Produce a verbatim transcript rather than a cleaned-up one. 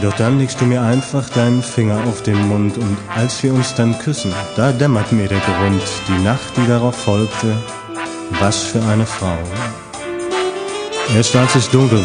Doch dann legst du mir einfach deinen Finger auf den Mund und als wir uns dann küssen, da dämmert mir der Grund. Die Nacht, die darauf folgte, was für eine Frau. Erst als es dunkel